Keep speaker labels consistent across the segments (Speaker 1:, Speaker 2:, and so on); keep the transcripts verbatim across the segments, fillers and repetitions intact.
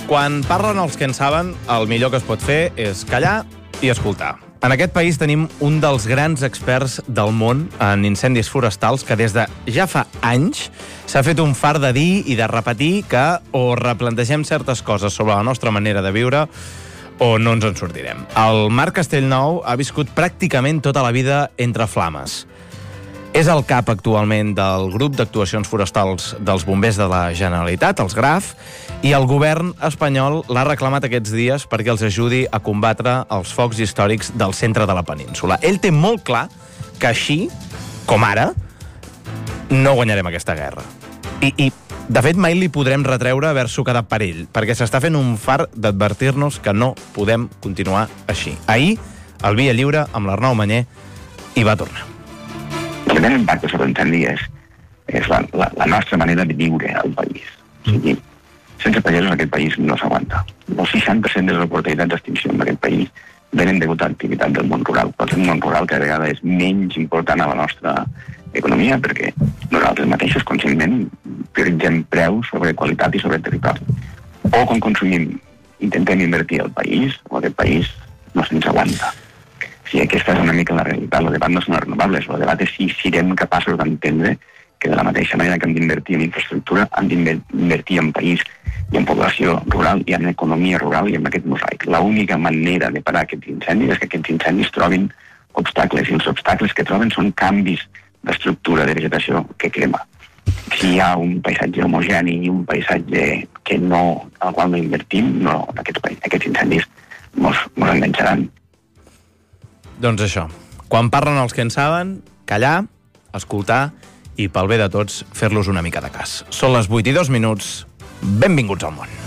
Speaker 1: Quan parlen els que en saben, el millor que es pot fer és callar i escoltar. En aquest país tenim un dels grans experts del món en incendis forestals que des de ja fa anys s'ha fet un fart de dir i de repetir que o replantegem certes coses sobre la nostra manera de viure o no ens en sortirem. El Marc Castellnou ha viscut pràcticament tota la vida entre flames. És el cap actualment del grup d'actuacions forestals dels bombers de la Generalitat, els GRAF, i el govern espanyol l'ha reclamat aquests dies perquè els ajudi a combatre els focs històrics del centre de la península. Ell té molt clar que així, com ara, no guanyarem aquesta guerra. I, i de fet, mai li podrem retreure haver-s'ho quedat per ell, perquè s'està fent un fart d'advertir-nos que no podem continuar així. Ahir, el Via Lliure, amb l'Arnau Manyer, hi va tornar.
Speaker 2: El que té impacte sobre l'incendi és, és la, la, la nostra manera de viure al país. O sigui, sense pagesos aquest país no s'aguanta. El seixanta per cent de les oportunitats d'extinció en aquest país venen degut a l'activitat del món rural. Però és un món rural que a vegades és menys important a la nostra economia perquè nosaltres mateixos constantment prioritzem preus sobre qualitat i sobre territori. O quan consumim intentem invertir al país, o aquest país no se'ns aguanta. Sí, aquesta és una mica la realitat. El debat no són les renovables. El debat és si serem capaços d'entendre que de la mateixa manera que hem d'invertir en infraestructura, hem d'invertir en país i en població rural i en economia rural i en aquest mosaic. L'única manera de parar aquests incendis és que aquests incendis trobin obstacles, i els obstacles que troben són canvis d'estructura de vegetació que crema. Si hi ha un paisatge homogeni i un paisatge que no, al qual no invertim, no, aquests, aquests incendis mos, mos enganxaran.
Speaker 1: Doncs això, quan parlen els que en saben, callar, escoltar i, pel bé de tots, fer-los una mica de cas. Són les vuit i dos minuts. Benvinguts al món.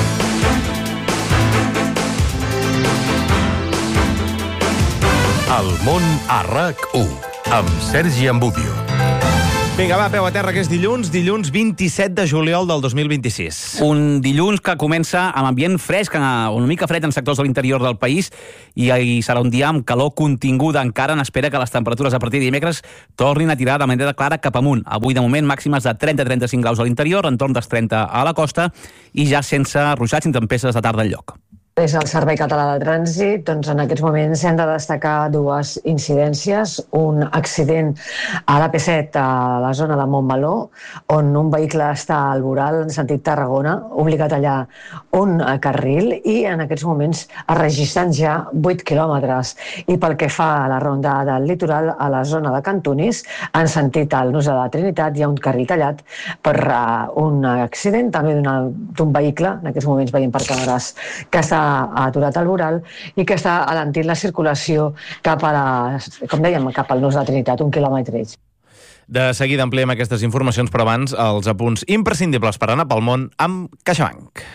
Speaker 3: El món a RAC u, amb Sergi Ambudio.
Speaker 1: Vinga, va, peu a terra, que és dilluns, dilluns vint-i-set de juliol del dos mil vint-i-sis.
Speaker 4: Un dilluns que comença amb ambient fresc, una mica fred en sectors de l'interior del país, i ahir serà un dia amb calor continguda encara, en espera que les temperatures a partir de dimecres tornin a tirar de manera clara cap amunt. Avui, de moment, màximes de trenta a trenta-cinc graus a l'interior, entorn dels trenta a la costa, i ja sense ruixats ni tempestes de tarda enlloc.
Speaker 5: Des del Servei Català de Trànsit, doncs en aquests moments hem de destacar dues incidències. Un accident a l'A P set a la zona de Montmeló, on un vehicle està al voral en sentit Tarragona, obligat allà un carril, i en aquests moments es registren ja vuit quilòmetres. I pel que fa a la ronda del litoral, a la zona de Cantunis, en sentit al Nus de la Trinitat, hi ha un carril tallat per uh, un accident també d'un vehicle, en aquests moments veiem per càmeres, que està ha aturat el voral i que està alentint la circulació cap a la, com dèiem, cap al Nus de la Trinitat, un quilòmetre.
Speaker 1: De seguida ampliem aquestes informacions, però abans els apunts imprescindibles per anar pel món amb CaixaBank.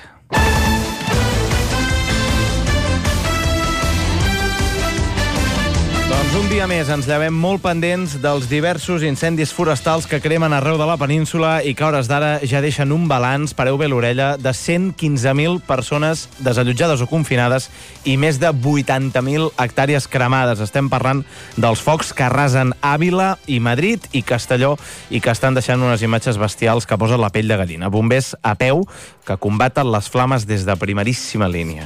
Speaker 1: Doncs un dia més ens llevem molt pendents dels diversos incendis forestals que cremen arreu de la península i que a hores d'ara ja deixen un balanç, pareu bé l'orella, de cent quinze mil persones desallotjades o confinades i més de vuitanta mil hectàrees cremades. Estem parlant dels focs que arrasen Àvila i Madrid i Castelló i que estan deixant unes imatges bestials que posen la pell de gallina. Bombers a peu que combaten les flames des de primeríssima línia.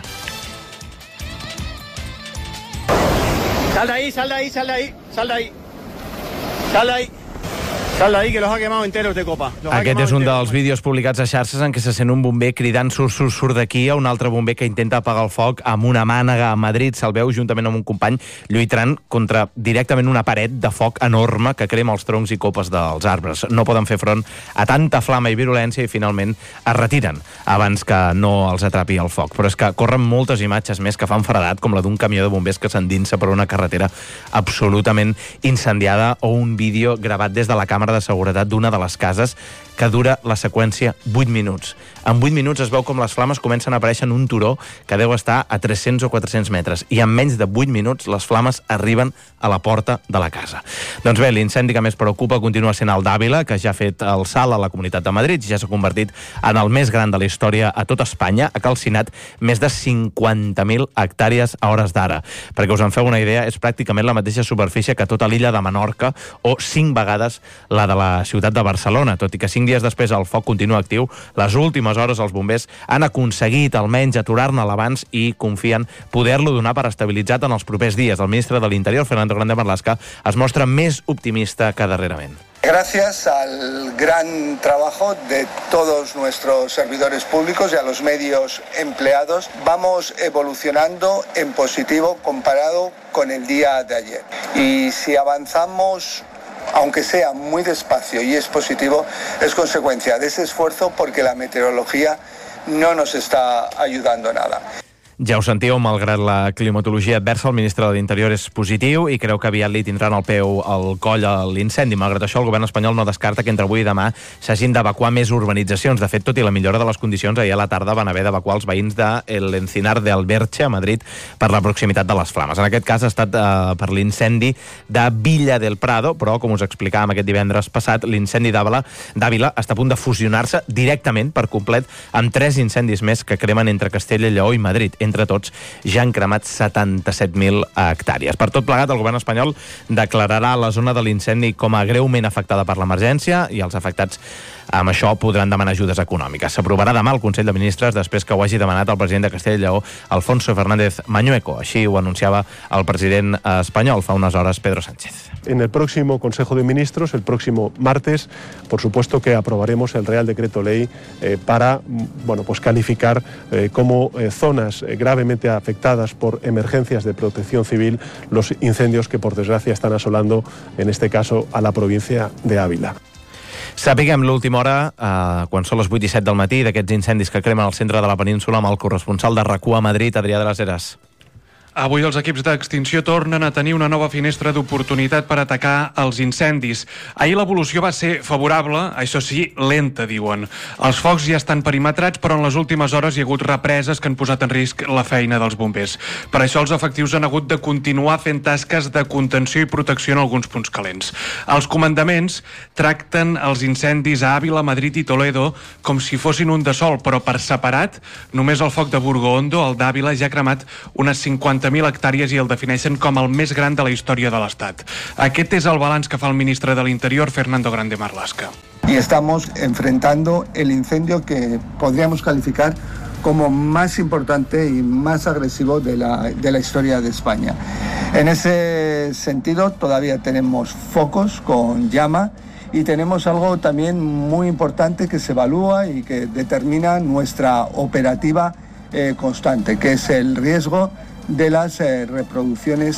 Speaker 6: Sal de ahí, sal de ahí, sal de ahí, sal de ahí. Sal de ahí. Sal de ahí, que los ha quemado enteros de copa.
Speaker 1: Aquest és un dels vídeos publicats a xarxes en què se sent un bomber cridant surt, surt, surt d'aquí a un altre bomber que intenta apagar el foc amb una mànega a Madrid. Se'l veu juntament amb un company lluitant contra directament una paret de foc enorme que crema els troncs i copes dels arbres. No poden fer front a tanta flama i virulència i finalment es retiren abans que no els atrapi el foc. Però és que corren moltes imatges més que fan fredat, com la d'un camió de bombers que s'endinsa per una carretera absolutament incendiada, o un vídeo gravat des de la càmera de seguretat d'una de les cases que dura la seqüència vuit minuts. En vuit minuts es veu com les flames comencen a aparèixer en un turó que deu estar a tres-cents o quatre-cents metres, i en menys de vuit minuts les flames arriben a la porta de la casa. Doncs bé, l'incendi que més preocupa continua sent el d'Àvila, que ja ha fet el salt a la Comunitat de Madrid i ja s'ha convertit en el més gran de la història a tot Espanya. Ha calcinat més de cinquanta mil hectàrees a hores d'ara. Perquè us en feu una idea, és pràcticament la mateixa superfície que tota l'illa de Menorca o cinc vegades la de la ciutat de Barcelona, tot i que cinc Cinc dies després el foc continua actiu. Les últimes hores els bombers han aconseguit almenys aturar-ne l'abans i confien poder-lo donar per estabilitzat en els propers dies. El ministre de l'Interior, Fernando Grande Marlaska, es mostra més optimista que darrerament.
Speaker 7: Gracias al gran trabajo de todos nuestros servidores públicos y a los medios empleados, vamos evolucionando en positivo comparado con el día de ayer. Y si avanzamos, aunque sea muy despacio y es positivo, es consecuencia de ese esfuerzo porque la meteorología no nos está ayudando nada.
Speaker 1: Ja ho sentiu, malgrat la climatologia adversa, el ministre de l'Interior és positiu i creu que aviat li tindran el peu al coll a l'incendi. Malgrat això, el govern espanyol no descarta que entre avui i demà s'hagin d'evacuar més urbanitzacions. De fet, tot i la millora de les condicions, ahir a la tarda van haver d'evacuar els veïns de l'Encinar de Alberche, a Madrid, per la proximitat de les flames. En aquest cas ha estat eh, per l'incendi de Villa del Prado, però, com us explicàvem aquest divendres passat, l'incendi d'Àvila està a punt de fusionar-se directament per complet amb tres incendis més que cremen entre Castella i Lleó i Madrid. Entre tots, ja han cremat setanta-set mil hectàrees. Per tot plegat, el govern espanyol declararà la zona de l'incendi com a greument afectada per l'emergència i els afectats amb això podran demanar ajudes econòmiques. S'aprovarà demà al Consell de Ministres després que ho hagi demanat el president de Castella i Lleó, Alfonso Fernández Mañueco. Així ho anunciava el president espanyol fa unes hores, Pedro Sánchez.
Speaker 8: En el próximo Consejo de Ministros, el próximo martes, por supuesto que aprobaremos el Real Decreto Ley eh, para bueno, pues calificar eh, como eh, zonas eh, gravemente afectadas por emergencias de protección civil los incendios que por desgracia están asolando, en este caso, a la provincia de Ávila.
Speaker 1: Sapiguem l'última hora, eh, quan són les vuit i set del matí, d'aquests incendis que cremen al centre de la península amb el corresponsal de R A C U a Madrid, Adrià de las Heras.
Speaker 9: Avui els equips d'extinció tornen a tenir una nova finestra d'oportunitat per atacar els incendis. Ahir l'evolució va ser favorable, això sí, lenta, diuen. Els focs ja estan perimetrats, però en les últimes hores hi ha hagut represes que han posat en risc la feina dels bombers. Per això els efectius han hagut de continuar fent tasques de contenció i protecció en alguns punts calents. Els comandaments tracten els incendis a Àvila, Madrid i Toledo com si fossin un de sol, però per separat, només el foc de Burgondo, el d'Àvila, ja ha cremat unes cinquanta mil hectàrees i el defineixen com el més gran de la història de l'Estat. Aquest és el balanç que fa el ministre de l'Interior, Fernando Grande Marlaska.
Speaker 7: Y estamos enfrentando el incendio que podríamos calificar como más importante y más agresivo de la, de la historia de España. En ese sentido, todavía tenemos focos con llama y tenemos algo también muy importante que se evalúa y que determina nuestra operativa eh, constante, que es el riesgo de las eh, reproducciones.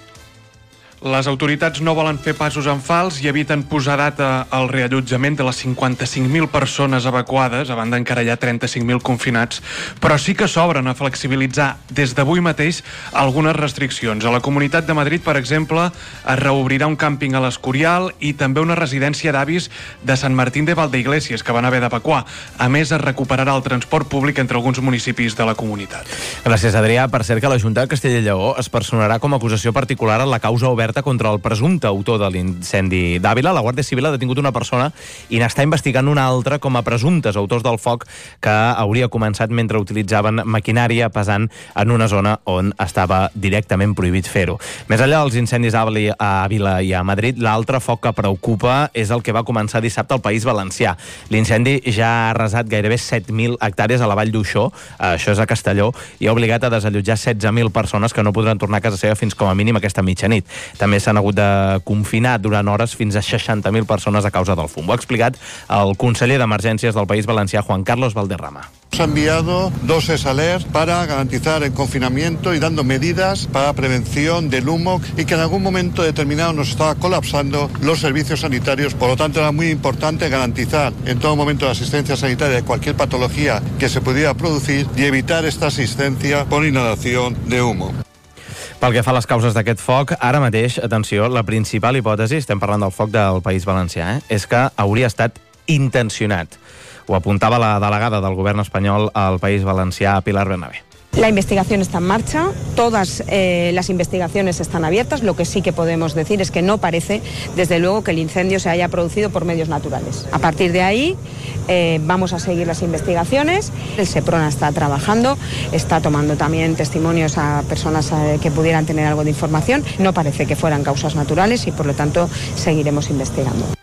Speaker 9: Les autoritats no volen fer passos en fals i eviten posar data al reallotjament de les cinquanta-cinc mil persones evacuades, a banda encara hi ha trenta-cinc mil confinats, però sí que s'obren a flexibilitzar des d'avui mateix algunes restriccions. A la Comunitat de Madrid, per exemple, es reobrirà un càmping a l'Escorial i també una residència d'avis de Sant Martín de Valdeiglesias, que van haver d'evacuar. A més, es recuperarà el transport públic entre alguns municipis de la comunitat.
Speaker 1: Gràcies, Adrià. Per cert que la Junta de Castella i Lleó es personarà com a acusació particular en la causa oberta contra el presumpte autor de l'incendi d'Àvila. La Guàrdia Civil ha detingut una persona i n'està investigant una altra com a presumptes autors del foc que hauria començat mentre utilitzaven maquinària pesant en una zona on estava directament prohibit fer-ho. Més enllà dels incendis a Àvila i a Madrid, l'altre foc que preocupa és el que va començar dissabte al País Valencià. L'incendi ja ha arrasat gairebé set mil hectàrees a la Vall d'Uixó, això és a Castelló, i ha obligat a desallotjar setze mil persones que no podran tornar a casa seva fins com a mínim aquesta mitjanit. També s'han hagut de confinar durant hores fins a seixanta mil persones a causa del fum. Ho ha explicat el conseller d'Emergències del País Valencià, Juan Carlos Valderrama.
Speaker 10: Hemos enviado dos S alerts para garantizar el confinamiento y dando medidas para prevención del humo y que en algún momento determinado nos estaba colapsando los servicios sanitarios. Por lo tanto, era muy importante garantizar en todo momento la asistencia sanitaria de cualquier patología que se pudiera producir y evitar esta asistencia por inhalación de humo.
Speaker 1: Pel que fa a les causes d'aquest foc, ara mateix, atenció, la principal hipòtesi, estem parlant del foc del País Valencià, eh, és que hauria estat intencionat. Ho apuntava la delegada del govern espanyol al País Valencià, Pilar Bernabé.
Speaker 11: La investigación está en marcha, todas eh, las investigaciones están abiertas. Lo que sí que podemos decir es que no parece, desde luego, que el incendio se haya producido por medios naturales. A partir de ahí eh, vamos a seguir las investigaciones. El SEPRONA está trabajando, está tomando también testimonios a personas eh, que pudieran tener algo de información. No parece que fueran causas naturales y, por lo tanto, seguiremos investigando.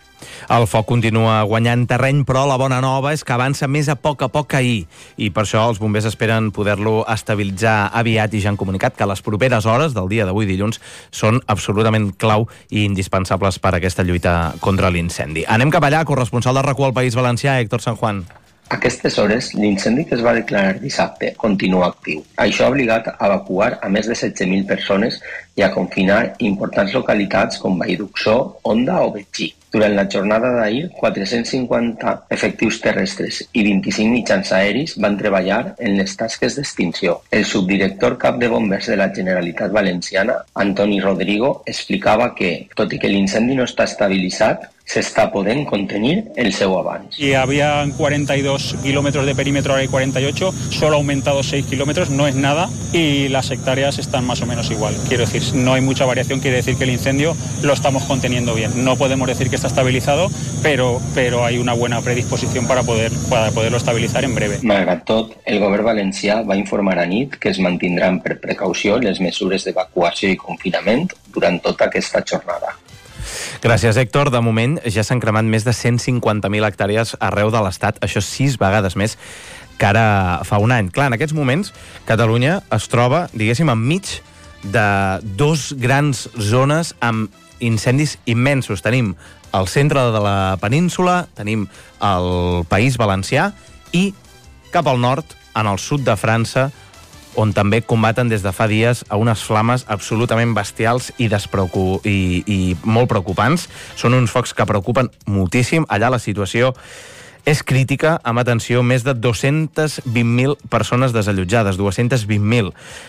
Speaker 1: El foc continua guanyant terreny, però la bona nova és que avança més a poc a poc que ahir, i per això els bombers esperen poder-lo estabilitzar aviat i ja han comunicat que les properes hores del dia d'avui dilluns són absolutament clau i indispensables per a aquesta lluita contra l'incendi. Anem cap allà, corresponsal de RAC u al País Valencià, Héctor San Juan.
Speaker 12: A aquestes hores, l'incendi que es va declarar dissabte continua actiu. Això ha obligat a evacuar a més de setze mil persones i a confinar importants localitats com Vallduxó, Onda o Betxí. Durant la jornada d'ahir, quatre-cents cinquanta efectius terrestres i vint-i-cinc mitjans aeris van treballar en les tasques d'extinció. El subdirector cap de bombers de la Generalitat Valenciana, Antoni Rodrigo, explicava que, tot i que l'incendi no està estabilitzat, s'està podent contenir el seu avanç.
Speaker 13: Y había cuarenta y dos kilómetros de perímetro, ahora hay cuarenta y ocho, solo ha aumentado seis kilómetros, no es nada, y las hectáreas están más o menos igual. Quiero decir, no hay mucha variación, quiere decir que el incendio lo estamos conteniendo bien. No podemos decir que está estabilizado, pero, pero hay una buena predisposición para, poder, para poderlo estabilizar en breve.
Speaker 12: Malgrat tot, el govern valencià va informar a nit que es mantindran per precaució les mesures d'evacuació i confinament durant tota aquesta jornada.
Speaker 1: Gràcies, Héctor. De moment ja s'han cremat més de cent cinquanta mil hectàrees arreu de l'Estat. Això és sis vegades més que ara fa un any. Clar, en aquests moments, Catalunya es troba, diguéssim, enmig de dos grans zones amb incendis immensos. Tenim el centre de la península, tenim el País Valencià i cap al nord, en el sud de França, on també combaten des de fa dies a unes flames absolutament bestials i, despreocu... I, i molt preocupants. Són uns focs que preocupen moltíssim. Allà la situació és crítica, amb atenció, més de dos-cents vint mil persones desallotjades, dos-cents vint mil.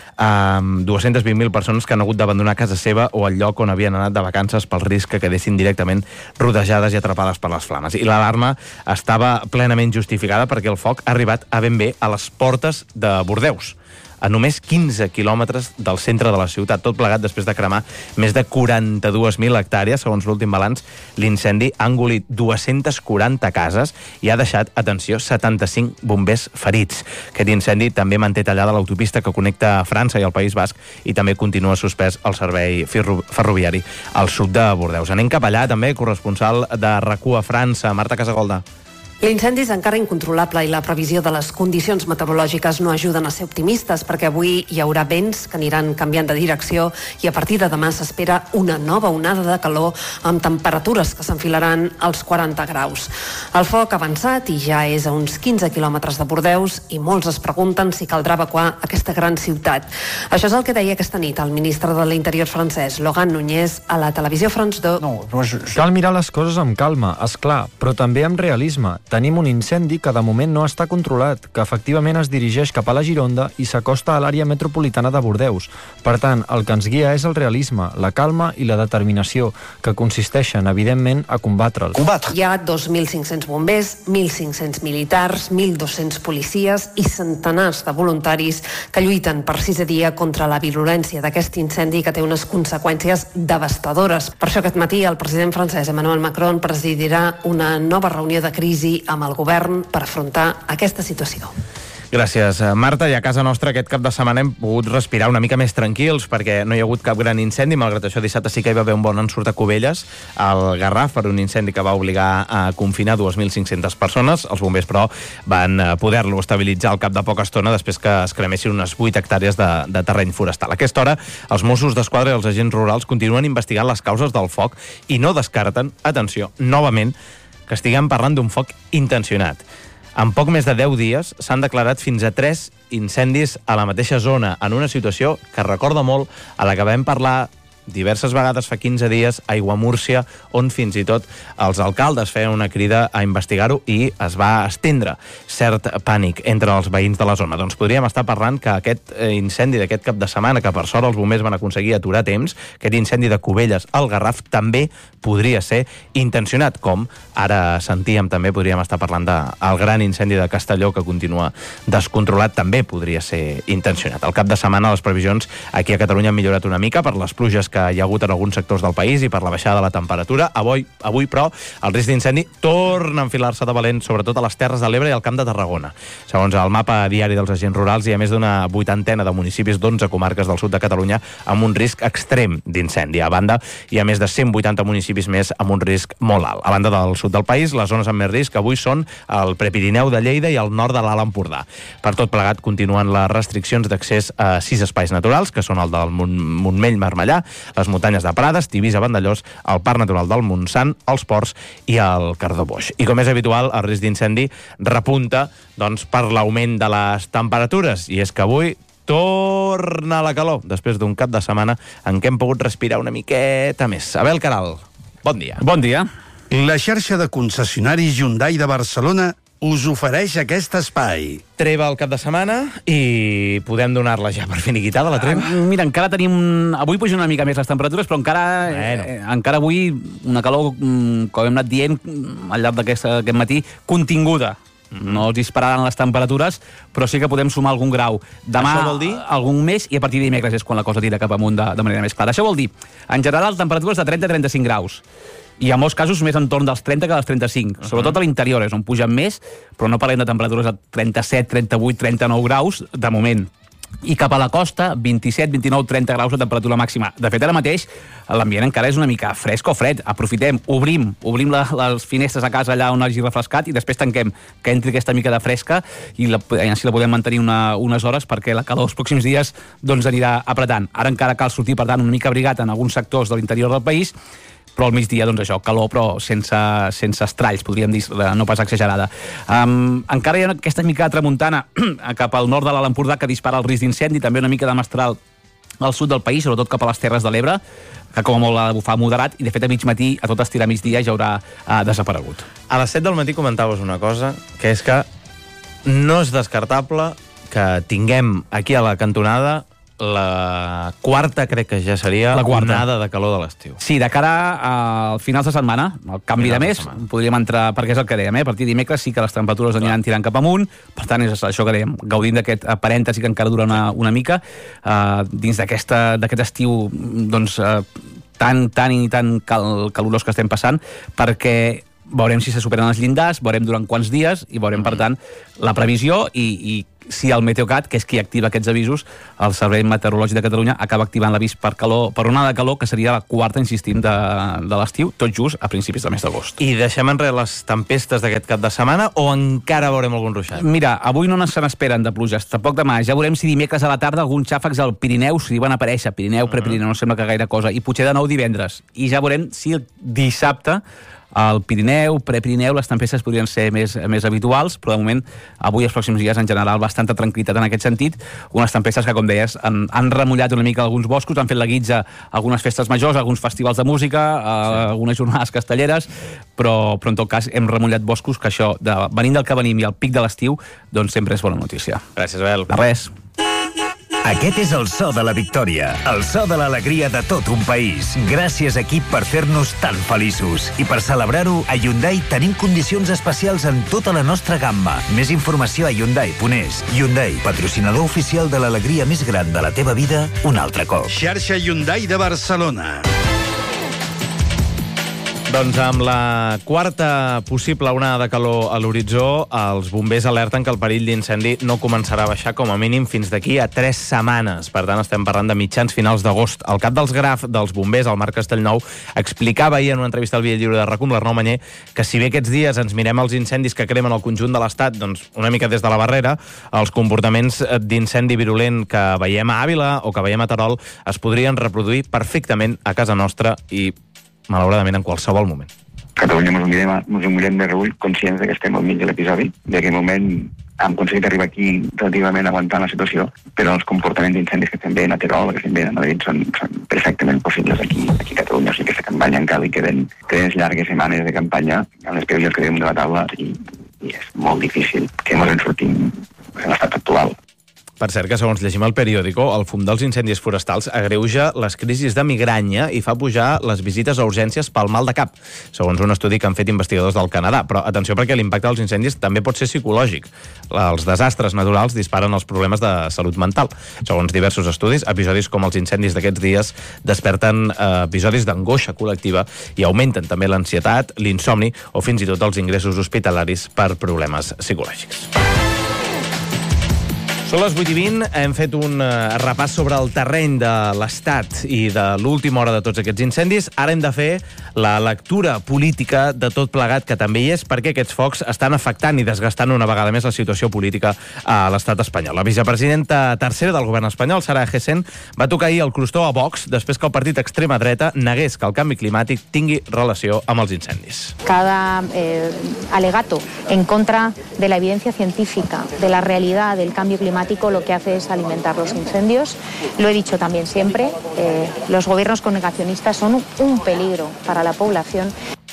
Speaker 1: Um, dos-cents vint mil persones que han hagut d'abandonar casa seva o el lloc on havien anat de vacances pel risc que quedessin directament rodejades i atrapades per les flames. I l'alarma estava plenament justificada perquè el foc ha arribat a ben bé a les portes de Bordeus, a només quinze quilòmetres del centre de la ciutat, tot plegat després de cremar més de quaranta-dues mil hectàrees. Segons l'últim balanç, l'incendi ha engolit dues-centes quaranta cases i ha deixat, atenció, setanta-cinc bombers ferits. Aquest incendi també manté tallada l'autopista que connecta França i el País Basc i també continua suspès el servei ferroviari al sud de Bordeus. Anem cap allà, també, corresponsal de RAC u a França, Marta Casagolda.
Speaker 14: L'incendi és encara incontrolable i la previsió de les condicions meteorològiques no ajuden a ser optimistes perquè avui hi haurà vents que aniran canviant de direcció i a partir de demà s'espera una nova onada de calor amb temperatures que s'enfilaran als quaranta graus. El foc ha avançat i ja és a uns quinze quilòmetres de Bordeus i molts es pregunten si caldrà evacuar aquesta gran ciutat. Això és el que deia aquesta nit el ministre de l'Interior francès, Laurent Nunez, a la televisió France dos.
Speaker 15: No, cal mirar les coses amb calma, és clar, però també amb realisme. Tenim un incendi que de moment no està controlat, que efectivament es dirigeix cap a la Gironda i s'acosta a l'àrea metropolitana de Bordeus. Per tant, el que ens guia és el realisme, la calma i la determinació, que consisteixen, evidentment, a combatre'l.
Speaker 14: Hi ha dos mil cinc-cents bombers, mil cinc-cents militars, mil dos-cents policies i centenars de voluntaris que lluiten per sisè dia contra la virulència d'aquest incendi que té unes conseqüències devastadores. Per això aquest matí el president francès Emmanuel Macron presidirà una nova reunió de crisi amb el govern per afrontar aquesta situació.
Speaker 1: Gràcies, Marta. I a casa nostra aquest cap de setmana hem pogut respirar una mica més tranquils perquè no hi ha hagut cap gran incendi. Malgrat això, dissabte sí que hi va haver un bon ensurt a Cubelles, al Garraf, per un incendi que va obligar a confinar dos mil cinc-centes persones. Els bombers, però, van poder-lo estabilitzar al cap de poca estona després que es cremessin unes vuit hectàrees de, de terreny forestal. A aquesta hora, els Mossos d'Esquadra i els agents rurals continuen investigant les causes del foc i no descarten, atenció, novament, que estiguem parlant d'un foc intencionat. En poc més de deu dies s'han declarat fins a tres incendis a la mateixa zona, en una situació que recorda molt a la que vam parlar diverses vegades fa quinze dies a Aiguamúrcia, on fins i tot els alcaldes feien una crida a investigar-ho i es va estendre cert pànic entre els veïns de la zona. Doncs podríem estar parlant que aquest incendi d'aquest cap de setmana, que per sort els bombers van aconseguir aturar a temps, aquest incendi de Cubelles al Garraf també podria ser intencionat, com ara sentíem, també podríem estar parlant del gran incendi de Castelló que continua descontrolat, també podria ser intencionat. Al cap de setmana les previsions aquí a Catalunya han millorat una mica per les pluges que que hi ha hagut en alguns sectors del país i per la baixada de la temperatura. Avui, avui però, el risc d'incendi torna a enfilar-se de valent, sobretot a les Terres de l'Ebre i al Camp de Tarragona. Segons el mapa diari dels agents rurals, hi ha més d'una vuitantena de municipis d'onze comarques del sud de Catalunya amb un risc extrem d'incendi. A banda, hi ha més de cent vuitanta municipis més amb un risc molt alt. A banda del sud del país, les zones amb més risc avui són el Prepirineu de Lleida i el nord de l'Alt Empordà. Per tot plegat, continuen les restriccions d'accés a sis espais naturals, que són el del Montmell-Marmellà, les muntanyes de Prades, Tivisa, Vandellós, el Parc Natural del Montsant, els Ports i el Cardó Boix. I com és habitual, el risc d'incendi repunta doncs, per l'augment de les temperatures. I és que avui torna la calor, després d'un cap de setmana en què hem pogut respirar una miqueta més. Abel Caral, bon dia.
Speaker 4: Bon dia.
Speaker 16: La xarxa de concessionaris Hyundai de Barcelona us ofereix aquest espai.
Speaker 1: Treva el cap de setmana i podem donar-la ja per finiquitada, la treva?
Speaker 4: Ah, mira, encara tenim... Avui pugen una mica més les temperatures, però encara bueno. eh, encara avui una calor, com hem anat dient al llarg d'aquest matí, continguda. Mm-hmm. No dispararan les temperatures, però sí que podem sumar algun grau. Demà,
Speaker 1: això vol dir?
Speaker 4: Algun més, i a partir de dimecres és quan la cosa tira cap amunt de, de manera més clara. Això vol dir, en general, temperatures de trenta a trenta-cinc graus. I en molts casos més entorn dels trenta que dels trenta-cinc. Uh-huh. Sobretot a l'interior és on pugen més, però no parlem de temperatures de trenta-set, trenta-vuit, trenta-nou graus, de moment. I cap a la costa, vint-i-set, vint-i-nou, trenta graus de temperatura màxima. De fet, ara mateix, l'ambient encara és una mica fresc o fred. Aprofitem, obrim, obrim la, les finestres a casa allà on hagi refrescat i després tanquem, que entri aquesta mica de fresca i la, si la podem mantenir una, unes hores perquè la calor els pròxims dies doncs, anirà apretant. Ara encara cal sortir, per tant, una mica abrigat en alguns sectors de l'interior del país, però al migdia, doncs això, calor, però sense, sense estralls, podríem dir, no pas exagerada. Um, encara hi ha aquesta mica de tramuntana cap al nord de l'Alt Empordà que dispara el risc d'incendi, també una mica de mestral al sud del país, sobretot cap a les Terres de l'Ebre, que com a molt ha de bufar moderat, i de fet a mig matí, a tot estirar migdia, ja haurà uh, desaparegut.
Speaker 1: A les set del matí comentaves una cosa, que és que no és descartable que tinguem aquí a la cantonada la quarta, crec que ja seria, la onada de calor de l'estiu.
Speaker 4: Sí, de cara al finals de setmana, al canvi de mes, de podríem entrar, perquè és el que dèiem, eh? A partir de dimecres sí que les temperatures aniran tirant cap amunt, per tant és això que dèiem, gaudint d'aquest parèntesi que encara dura una, una mica, uh, dins d'aquest estiu doncs, uh, tan, tan i tan cal, calorós que estem passant, perquè veurem si se superen els llindars, veurem durant quants dies i veurem, per tant, la previsió i, i si el Meteocat, que és qui activa aquests avisos, el Servei Meteorològic de Catalunya acaba activant l'avís per calor, per onada de calor, que seria la quarta, insistim, de, de l'estiu, tot just a principis del mes d'agost.
Speaker 1: I deixem enrere les tempestes d'aquest cap de setmana o encara veurem algun ruixat?
Speaker 4: Mira, avui no se n'esperen de pluges, tampoc demà. Ja veurem si dimecres a la tarda alguns xàfecs al Pirineu si van aparèixer, Pirineu, Prepirineu, no sembla que gaire cosa, i potser de nou divendres. I ja veurem si el dissabte al Pirineu, Prepirineu, les tempestes podrien ser més, més habituals, però de moment, avui els pròxims dies, en general, bastanta tranquil·litat en aquest sentit. Unes tempestes que, com deies, han, han remullat una mica alguns boscos, han fet la guitza algunes festes majors, alguns festivals de música, sí. algunes jornades castelleres, però, però en tot cas hem remullat boscos, que això, de, venint del que venim i al pic de l'estiu, doncs sempre és bona notícia.
Speaker 1: Gràcies, Abel.
Speaker 4: De res.
Speaker 17: Aquest és el so de la victòria, el so de l'alegria de tot un país. Gràcies, equip, per fer-nos tan feliços. I per celebrar-ho, a Hyundai tenim condicions especials en tota la nostra gamma. Més informació a Hyundai punt es. Hyundai, patrocinador oficial de l'alegria més gran de la teva vida, un altre cop.
Speaker 16: Xarxa Hyundai de Barcelona.
Speaker 1: Doncs amb la quarta possible onada de calor a l'horitzó, els bombers alerten que el perill d'incendi no començarà a baixar com a mínim fins d'aquí a tres setmanes. Per tant, estem parlant de mitjans finals d'agost. El cap dels Graf dels bombers, el Marc Castellnou, explicava ahir en una entrevista al Via Lliure de R A C U amb l'Arnau Manyer que si bé aquests dies ens mirem els incendis que cremen el conjunt de l'Estat, doncs una mica des de la barrera, els comportaments d'incendi virulent que veiem a Àvila o que veiem a Terol es podrien reproduir perfectament a casa nostra i malauradament en qualsevol moment.
Speaker 2: Catalunya ens ho mirem, ens ho mirem de reüll, conscients que estem al mig de l'episodi. D'aquest moment hem aconseguit arribar aquí relativament aguantant la situació, però els comportaments d'incendis que estem veient a Terol, que estem veient a Madrid, són, són perfectament possibles aquí, aquí a Catalunya. O sigui, aquesta campanya encara hi queden tres llargues setmanes de campanya amb les previsions que tenim de la taula i, i és molt difícil que ens en sortim en l'estat actual.
Speaker 1: Per cert, que segons llegim al periòdico, el fum dels incendis forestals agreuja les crisis de migranya i fa pujar les visites a urgències pel mal de cap, segons un estudi que han fet investigadors del Canadà. Però atenció, perquè l'impacte dels incendis també pot ser psicològic. Els desastres naturals disparen els problemes de salut mental. Segons diversos estudis, episodis com els incendis d'aquests dies desperten eh, episodis d'angoixa col·lectiva i augmenten també l'ansietat, l'insomni o fins i tot els ingressos hospitalaris per problemes psicològics. Són les vuit i vint, hem fet un uh, repàs sobre el terreny de l'Estat i de l'última hora de tots aquests incendis. Ara hem de fer la lectura política de tot plegat, que també hi és, perquè aquests focs estan afectant i desgastant una vegada més la situació política a l'Estat espanyol. La vicepresidenta tercera del govern espanyol, Sara Agesen, va tocar ahir el crostó a Vox després que el partit extrema dreta negués que el canvi climàtic tingui relació amb els incendis.
Speaker 18: Cada eh, alegato en contra de la evidencia científica, de la realidad del cambio climático, lo que hace es alimentar los incendios. Lo he dicho también siempre, eh, los gobiernos con negacionistas son un peligro para la población.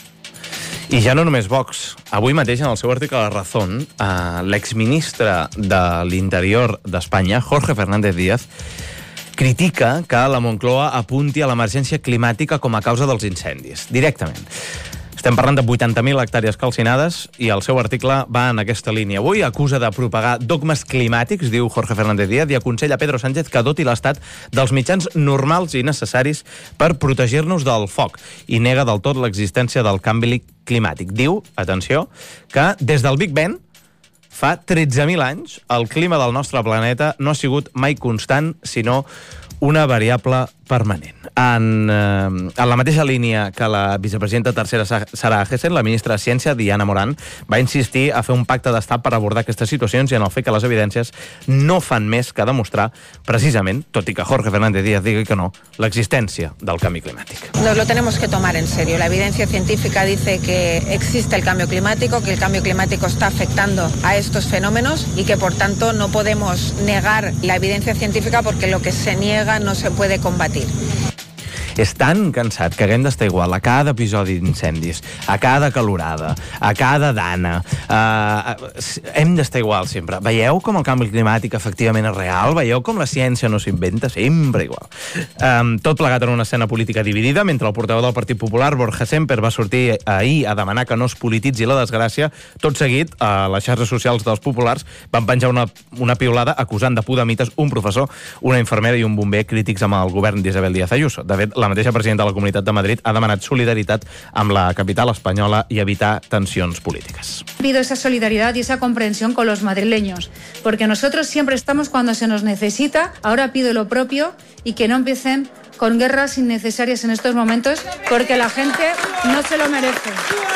Speaker 1: I ja no només Vox. Avui mateix, en el seu article a La Razón, eh, l'exministre de l'Interior d'Espanya, Jorge Fernández Díaz, critica que la Moncloa apunti a l'emergència climàtica com a causa dels incendis, directament. Estem parlant de vuitanta mil hectàrees calcinades i el seu article va en aquesta línia. Avui acusa de propagar dogmes climàtics, diu Jorge Fernández Díaz, i aconsella a Pedro Sánchez que doti l'Estat dels mitjans normals i necessaris per protegir-nos del foc i nega del tot l'existència del canvi climàtic. Diu, atenció, que des del Big Ben, fa tretze mil anys, el clima del nostre planeta no ha sigut mai constant, sinó una variable permanent. En, eh, en la mateixa línia que la vicepresidenta tercera Sara Agesen, la ministra de Ciència, Diana Morant, va insistir a fer un pacte d'estat per abordar aquestes situacions i en el fet que les evidències no fan més que demostrar, precisament, tot i que Jorge Fernández Díaz digui que no, l'existència del canvi climàtic.
Speaker 11: Nos lo tenemos que tomar en serio. La evidencia científica dice que existe el cambio climático, que el cambio climático está afectando a estos fenómenos y que, por tanto, no podemos negar la evidencia científica porque lo que se niega no se puede combatir.
Speaker 1: És tan cansat que haguem d'estar igual a cada episodi d'incendis, a cada calorada, a cada dana. Uh, hem d'estar igual sempre. Veieu com el canvi climàtic efectivament és real? Veieu com la ciència no s'inventa? Sempre igual. Um, tot plegat en una escena política dividida, mentre el portaveu del Partit Popular, Borja Semper, va sortir ahir a demanar que no es polititzi la desgràcia. Tot seguit, a les xarxes socials dels populars van penjar una, una piulada acusant de podemites un professor, una infermera i un bomber crítics amb el govern d'Isabel Díaz Ayuso. De fet, la mateixa presidenta de la Comunitat de Madrid ha demanat solidaritat amb la capital espanyola i evitar tensions polítiques.
Speaker 19: Pido esa solidaridad y esa comprensión con los madrileños, porque nosotros siempre estamos cuando se nos necesita. Ahora pido lo propio y que no empiecen con guerras innecesarias en estos momentos, porque la gente no se lo merece.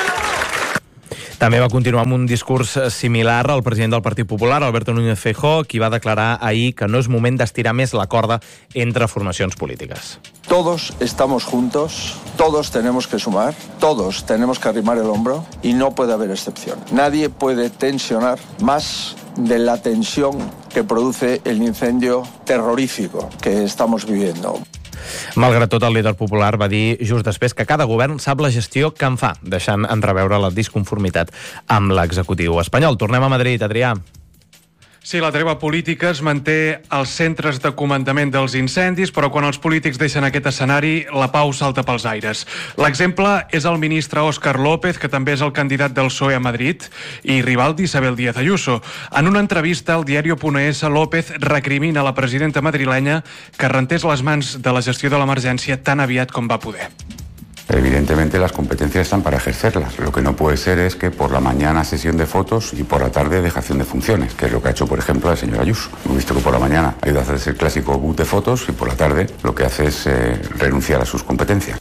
Speaker 1: També va continuar amb un discurs similar al president del Partit Popular, Alberto Núñez Feijóo, qui va declarar ahir que no és moment d'estirar més la corda entre formacions polítiques.
Speaker 7: Todos estamos juntos, todos tenemos que sumar, todos tenemos que arrimar el hombro y no puede haber excepción. Nadie puede tensionar más de la tensión que produce el incendio terrorífico que estamos viviendo.
Speaker 1: Malgrat tot, el líder popular va dir just després que cada govern sap la gestió que en fa, deixant entreveure la disconformitat amb l'executiu espanyol. Tornem a Madrid, Adrià.
Speaker 9: Sí, la treva política es manté als centres de comandament dels incendis, però quan els polítics deixen aquest escenari, la pau salta pels aires. L'exemple és el ministre Óscar López, que també és el candidat del P S O E a Madrid, i rival d'Isabel Díaz Ayuso. En una entrevista al diario.es, López recrimina a la presidenta madrilenya que rentés les mans de la gestió de l'emergència tan aviat com va poder.
Speaker 20: Evidentemente las competencias están para ejercerlas. Lo que no puede ser es que por la mañana sesión de fotos y por la tarde dejación de funciones, que es lo que ha hecho, por ejemplo, el señor Ayuso. Hemos visto que por la mañana ha ido a hacerse el clásico boot de fotos y por la tarde lo que hace es eh, renunciar a sus competencias.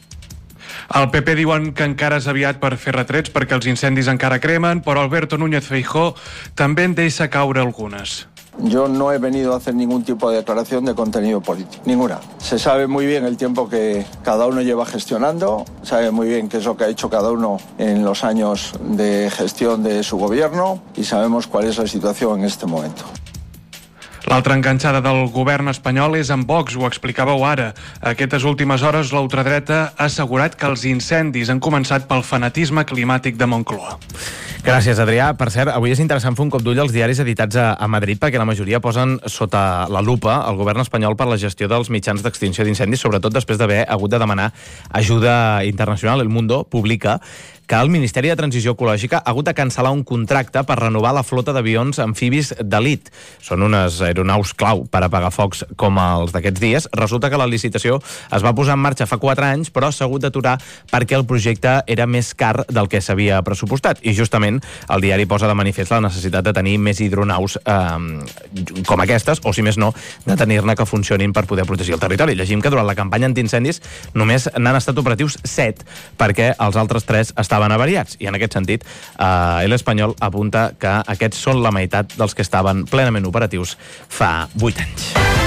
Speaker 9: El P P diuen que encara és aviat per fer retrets perquè els incendis encara cremen, però Alberto Núñez Feijóo també en deixa caure algunes.
Speaker 7: Yo no he venido a hacer ningún tipo de declaración de contenido político, ninguna. Se sabe muy bien el tiempo que cada uno lleva gestionando, sabe muy bien qué es lo que ha hecho cada uno en los años de gestión de su gobierno y sabemos cuál es la situación en este momento.
Speaker 9: L'altra enganxada del govern espanyol és amb Vox, ho explicàveu ara. Aquestes últimes hores la ultradreta ha assegurat que els incendis han començat pel fanatisme climàtic de Moncloa.
Speaker 1: Gràcies, Adrià. Per cert, avui és interessant fer un cop d'ull als diaris editats a, a Madrid, perquè la majoria posen sota la lupa el govern espanyol per la gestió dels mitjans d'extinció d'incendis, sobretot després d'haver hagut de demanar ajuda internacional. El Mundo publica que el Ministeri de Transició Ecològica ha hagut de cancel·lar un contracte per renovar la flota d'avions amfibis d'elit. Són unes aeronaus clau per apagar focs com els d'aquests dies. Resulta que la licitació es va posar en marxa fa quatre anys, però s'ha hagut d'aturar perquè el projecte era més car del que s'havia pressupostat. I justament el diari posa de manifest la necessitat de tenir més hidronaus eh, com aquestes, o si més no, de tenir-ne que funcionin per poder protegir el territori. Llegim que durant la campanya antiincendis només n'han estat operatius set, perquè els altres tres estaven avariats. I en aquest sentit, eh, l'Espanyol apunta que aquests són la meitat dels que estaven plenament operatius fa vuit anys.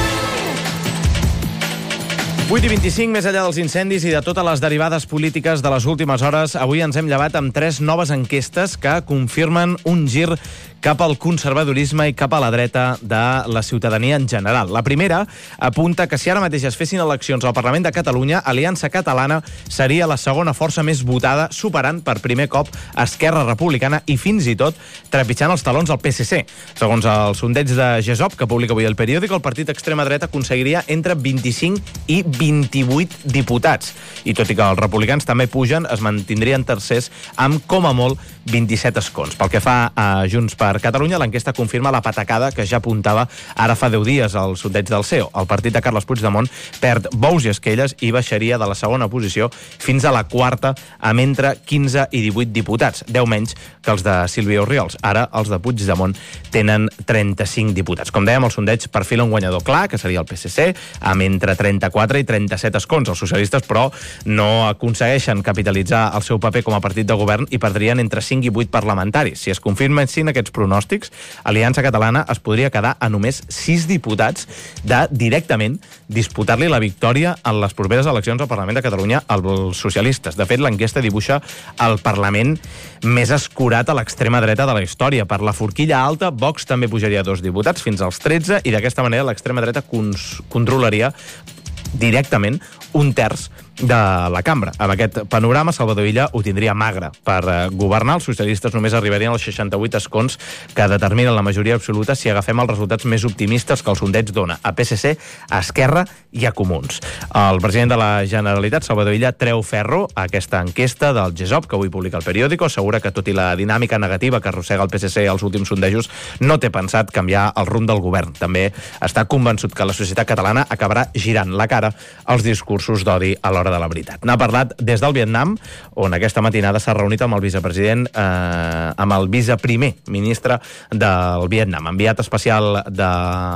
Speaker 1: vuit i vint-i-cinc, més enllà dels incendis i de totes les derivades polítiques de les últimes hores, avui ens hem llevat amb tres noves enquestes que confirmen un gir cap al conservadorisme i cap a la dreta de la ciutadania en general. La primera apunta que si ara mateix es fessin eleccions al Parlament de Catalunya, Aliança Catalana seria la segona força més votada, superant per primer cop Esquerra Republicana i fins i tot trepitjant els talons al P S C. Segons el sondeig de GESOP, que publica avui el periòdic, el partit extrema dreta aconseguiria entre vint-i-cinc i vint-i-vuit diputats. I tot i que els republicans també pugen, es mantindrien tercers amb, com a molt, vint-i-set escons. Pel que fa a Junts per Catalunya, l'enquesta confirma la patacada que ja apuntava ara fa deu dies al sondeig del C E O. El partit de Carles Puigdemont perd bous i esquelles i baixaria de la segona posició fins a la quarta amb entre quinze i divuit diputats, deu menys que els de Sílvia Orriols. Ara els de Puigdemont tenen trenta-cinc diputats. Com dèiem, el sondeig perfila un guanyador clar, que seria el P S C, amb entre trenta-quatre i trenta-set escons. Els socialistes, però, no aconsegueixen capitalitzar el seu paper com a partit de govern i perdrien entre cinc i vuit parlamentaris. Si es confirmessin aquests pronòstics, Aliança Catalana es podria quedar a només sis diputats de directament disputar-li la victòria en les properes eleccions al Parlament de Catalunya als socialistes. De fet, l'enquesta dibuixa el Parlament més escurat a l'extrema dreta de la història. Per la forquilla alta, Vox també pujaria dos diputats fins als tretze i d'aquesta manera l'extrema dreta controlaria directament un terç de la cambra. Amb aquest panorama, Salvador Illa ho tindria magre per eh, governar. Els socialistes només arribarien als seixanta-vuit escons que determinen la majoria absoluta si agafem els resultats més optimistes que el sondeig dona a P S C, a Esquerra i a Comuns. El president de la Generalitat, Salvador Illa, treu ferro a aquesta enquesta del GESOP, que avui publica el periòdico. Assegura que, tot i la dinàmica negativa que arrossega el P S C als últims sondejos, no té pensat canviar el rumb del govern. També està convençut que la societat catalana acabarà girant la cara als discursos d'odi a l'hora de la veritat. N'ha parlat des del Vietnam, on aquesta matinada s'ha reunit amb el vicepresident, eh, amb el viceprimer ministre del Vietnam, enviat especial de,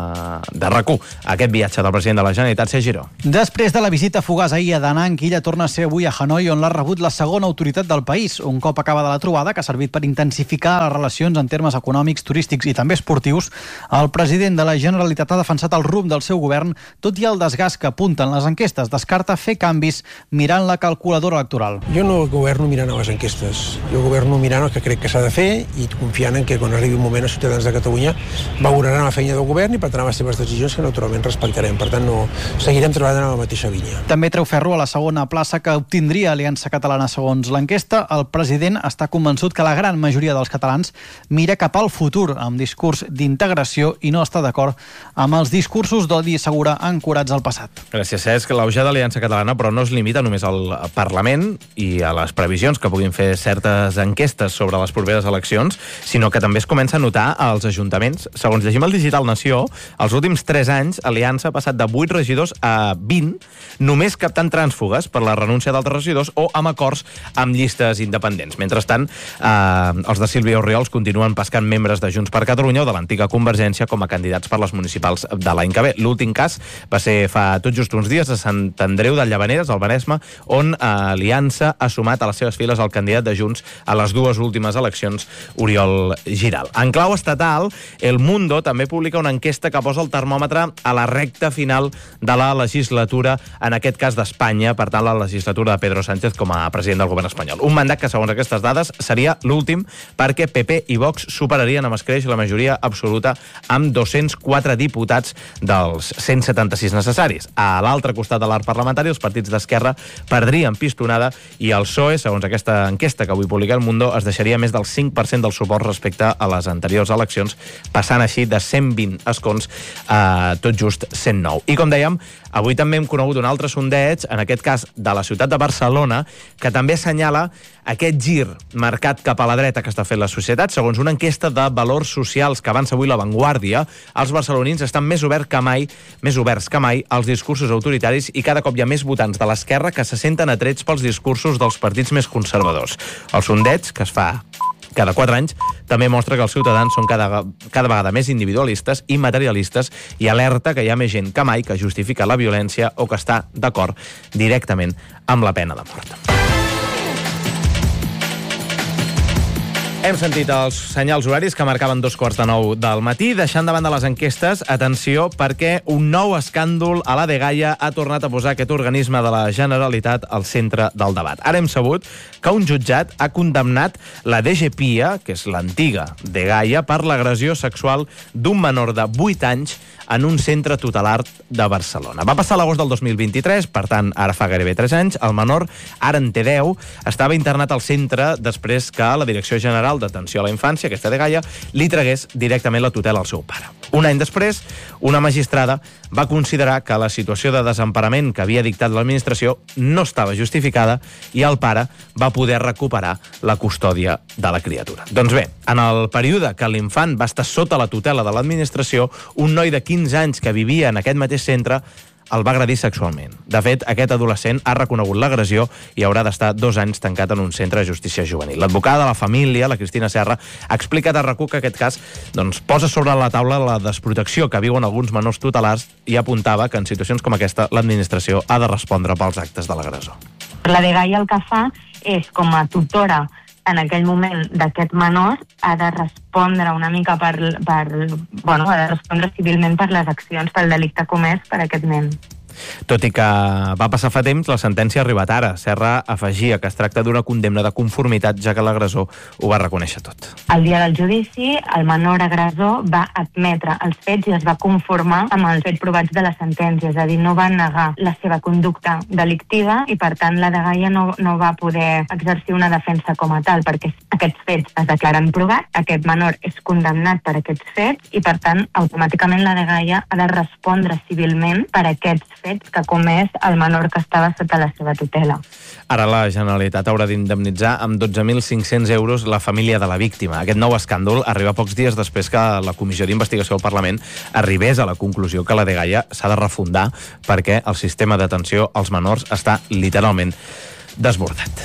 Speaker 1: de R A C U, aquest viatge del president de la Generalitat, Sergi Giró.
Speaker 21: Després de la visita fugaç ahir a Da Nang, Illa torna a ser avui a Hanoi, on l'ha rebut la segona autoritat del país, un cop acabada la trobada, que ha servit per intensificar les relacions en termes econòmics, turístics i també esportius. El president de la Generalitat ha defensat el rumb del seu govern, tot i el desgast que apunten les enquestes. Descarta fer canvis mirant la calculadora electoral.
Speaker 22: Jo no governo mirant a les enquestes. Jo governo mirant el que crec que s'ha de fer i confiant en que quan arribi un moment els ciutadans de Catalunya valoraran la feina del govern i prendran les seves decisions, que naturalment respectarem. Per tant, no seguirem treballant a la mateixa línia.
Speaker 21: També treu ferro a la segona plaça que obtindria Aliança Catalana segons l'enquesta. El president està convençut que la gran majoria dels catalans mira cap al futur amb discurs d'integració i no està d'acord amb els discursos d'odi i segura ancorats al passat.
Speaker 1: Gràcies, Cesc. L'auge d'Aliança Catalana, però no es limita només al Parlament i a les previsions que puguin fer certes enquestes sobre les properes eleccions, sinó que també es comença a notar als ajuntaments. Segons llegim al Digital Nació, els últims tres anys Aliança ha passat de vuit regidors a vint, només captant trànsfugues per la renúncia d'altres regidors o amb acords amb llistes independents. Mentrestant, eh, els de Sílvia Orriols continuen pescant membres de Junts per Catalunya o de l'antiga Convergència com a candidats per les municipals de l'any que ve. L'últim cas va ser fa tot just uns dies a Sant Andreu de Llavaneres, al Maresme, on Aliança ha sumat a les seves files el candidat de Junts a les dues últimes eleccions, Oriol Giral. En clau estatal, El Mundo també publica una enquesta que posa el termòmetre a la recta final de la legislatura, en aquest cas d'Espanya, per tant, la legislatura de Pedro Sánchez com a president del govern espanyol. Un mandat que, segons aquestes dades, seria l'últim perquè P P i Vox superarien amb escreix la majoria absoluta amb dos-cents quatre diputats dels cent setanta-sis necessaris. A l'altre costat de l'arc parlamentari, els partits de d'Esquerra perdrien pistonada i el P S O E, segons aquesta enquesta que avui publica El Mundo, es deixaria més del cinc per cent del suport respecte a les anteriors eleccions, passant així de cent vint escons a tot just cent nou. I com dèiem, avui també hem conegut un altre sondeig, en aquest cas de la ciutat de Barcelona, que també assenyala aquest gir marcat cap a la dreta que està fent la societat. Segons una enquesta de valors socials que avança avui La Vanguardia, els barcelonins estan més oberts que mai, més oberts que mai als discursos autoritaris i cada cop hi ha més votants de l'esquerra que se senten atrets pels discursos dels partits més conservadors. El sondeig, que es fa cada quatre anys, també mostra que els ciutadans són cada, cada vegada més individualistes i materialistes i alerta que hi ha més gent que mai que justifica la violència o que està d'acord directament amb la pena de mort. Hem sentit els senyals horaris que marcaven dos quarts de nou del matí. Deixant de banda les enquestes, atenció, perquè un nou escàndol a la dgaia ha tornat a posar aquest organisme de la Generalitat al centre del debat. Ara hem sabut que un jutjat ha condemnat la D G P I A, que és l'antiga dgaia, per l'agressió sexual d'un menor de vuit anys en un centre tutelar de Barcelona. Va passar l'agost del dos mil vint-i-tres, per tant, ara fa gairebé tres anys. El menor, ara en té deu, estava internat al centre després que la Direcció General d'Atenció a la Infància, aquesta dgaia, li tragués directament la tutela al seu pare. Un any després, una magistrada va considerar que la situació de desemparament que havia dictat l'administració no estava justificada i el pare va poder recuperar la custòdia de la criatura. Doncs bé, en el període que l'infant va estar sota la tutela de l'administració, un noi de quinze anys que vivia en aquest mateix centre el va agredir sexualment. De fet, aquest adolescent ha reconegut l'agressió i haurà d'estar dos anys tancat en un centre de justícia juvenil. L'advocada de la família, la Cristina Serra, ha explicat a RAC1 que aquest cas doncs, posa sobre la taula la desprotecció que viuen alguns menors tutelars i apuntava que en situacions com aquesta l'administració ha de respondre pels actes de l'agressor.
Speaker 3: La dgaia el que fa és, com a tutora en aquell moment d'aquest menor, ha de respondre una mica per, per, bueno, ha de respondre civilment per les accions, pel delicte comès per aquest nen.
Speaker 1: Tot i que va passar fa temps, la sentència ha arribat ara. Serra afegia que es tracta d'una condemna de conformitat, ja que l'agressor ho va reconèixer tot.
Speaker 3: El dia del judici, el menor agressor va admetre els fets i es va conformar amb els fets provats de la sentència, és a dir, no va negar la seva conducta delictiva i, per tant, la dgaia no, no va poder exercir una defensa com a tal, perquè aquests fets es declaren provats, aquest menor és condemnat per aquests fets i, per tant, automàticament la dgaia ha de respondre civilment per aquests fets que ha comès el menor que estava sota la seva tutela.
Speaker 1: Ara la Generalitat haurà d'indemnitzar amb dotze mil cinc-cents euros la família de la víctima. Aquest nou escàndol arriba pocs dies després que la Comissió d'Investigació del Parlament arribés a la conclusió que la dgaia s'ha de refundar perquè el sistema d'atenció als menors està literalment desbordat.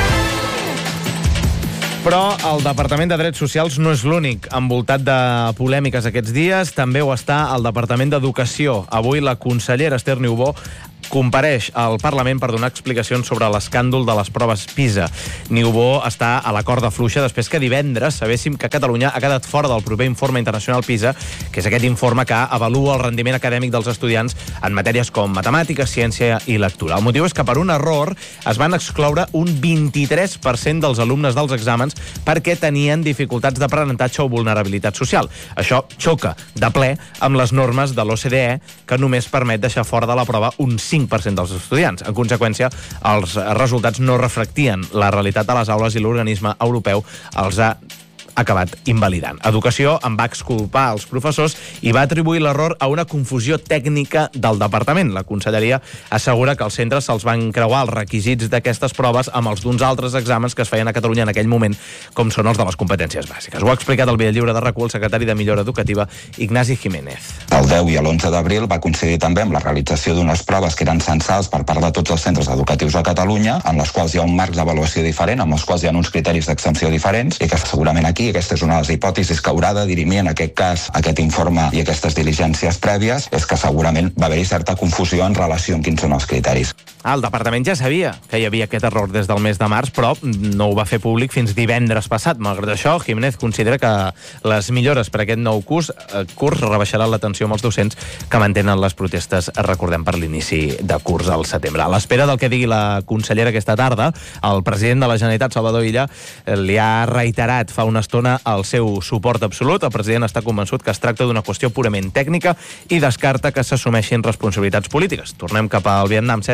Speaker 1: Però el Departament de Drets Socials no és l'únic envoltat de polèmiques aquests dies, també ho està el Departament d'Educació. Avui la consellera Esther Niubó compareix al Parlament per donar explicacions sobre l'escàndol de les proves PISA. Niubó està a la corda fluixa després que divendres sabéssim que Catalunya ha quedat fora del proper informe internacional PISA, que és aquest informe que avalua el rendiment acadèmic dels estudiants en matèries com matemàtiques, ciència i lectura. El motiu és que per un error es van excloure un vint-i-tres per cent dels alumnes dels exàmens perquè tenien dificultats d'aprenentatge o vulnerabilitat social. Això xoca de ple amb les normes de l'O C D E, que només permet deixar fora de la prova un cinc per cent dels estudiants. En conseqüència, els resultats no reflectien la realitat de les aules i l'organisme europeu els ha acabat invalidant. Educació en va exculpar els professors i va atribuir l'error a una confusió tècnica del departament. La conselleria assegura que als centres se'ls van creuar els requisits d'aquestes proves amb els d'uns altres exàmens que es feien a Catalunya en aquell moment, com són els de les competències bàsiques. Ho ha explicat al Via Lliure de RAC1 el secretari de Millora Educativa, Ignasi Jiménez.
Speaker 5: El deu i l'onze d'abril va coincidir també amb la realització d'unes proves que eren censals per part de tots els centres educatius a Catalunya, en les quals hi ha un marc d'avaluació diferent, amb els quals hi ha uns criteris d'exempció diferents, i que segurament aquí aquesta és una de les hipòtesis que haurà de dirimir en aquest cas aquest informe i aquestes diligències prèvies, és que segurament va haver-hi certa confusió en relació amb quins són els criteris.
Speaker 1: Ah, el departament ja sabia que hi havia aquest error des del mes de març, però no ho va fer públic fins divendres passat. Malgrat això, Jiménez considera que les millores per aquest nou curs, eh, curs rebaixaran l'atenció amb els docents que mantenen les protestes, recordem, per l'inici de curs al setembre. A l'espera del que digui la consellera aquesta tarda, el president de la Generalitat, Salvador Illa, li ha reiterat fa una estona el seu suport absolut. El president està convençut que es tracta d'una qüestió purament tècnica i descarta que s'assumeixin responsabilitats polítiques. Tornem cap al Vietnam, Cesc.